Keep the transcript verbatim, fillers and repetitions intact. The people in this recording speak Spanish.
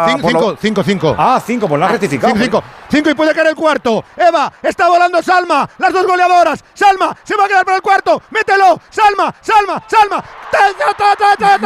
Cinco, lo... cinco, cinco. Ah, cinco, pues la has rectificado. Cinco, cinco. Cinco y puede caer el cuarto. Eva, está volando Salma. Las dos goleadoras. Salma, se va a quedar para el cuarto. Mételo. Salma, Salma, Salma. ¡Ta, ta, ta, ta, ta!